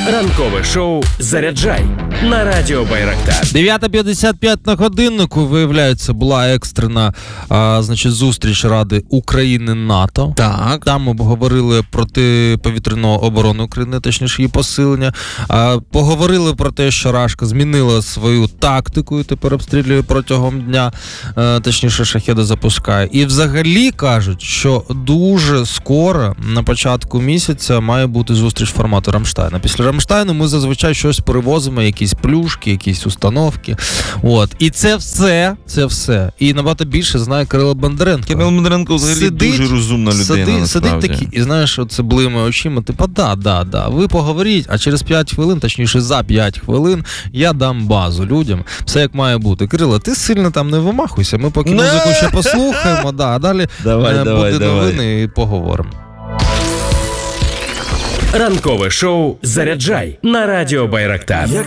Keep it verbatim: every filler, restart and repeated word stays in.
Ранкове шоу «Заряджай» на радіо Байрактар. дев'ята п'ятдесят п'ять на годиннику, виявляється, була екстрена а, значить, зустріч Ради України-НАТО. Так. Там ми обговорили протиповітряну оборону України, точніше її посилення. А, поговорили про те, що Рашка змінила свою тактику і тепер обстрілює протягом дня, а, точніше шахеди запускає. І взагалі кажуть, що дуже скоро, на початку місяця, має бути зустріч формату Рамштайна. Після Рамштайну ми зазвичай щось перевозимо, якісь плюшки, якісь установки. От. І це все, це все. І набагато більше знає Кирило Бондаренко. Кирило Бондаренко взагалі сидить, дуже розумна людина, сидить, насправді. Сидить такий, і знаєш, оце блимає очима, типа, да, да, да, ви поговоріть, а через п'ять хвилин, точніше за п'ять хвилин, я дам базу людям. Все як має бути. Кирило, ти сильно там не вимахуйся, ми поки музику ще послухаємо, да, а далі давай, е, давай, буде давай. новини і поговоримо. Ранкове шоу «Заряджай» на радіо Байрактар.